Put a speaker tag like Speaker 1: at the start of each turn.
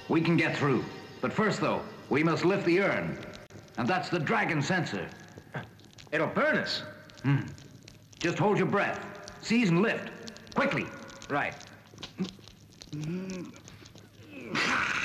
Speaker 1: We can get through. But first, though, we must lift the urn. And that's the dragon sensor.
Speaker 2: It'll burn us.
Speaker 1: Just hold your breath. Seize and lift. Quickly.
Speaker 2: Right.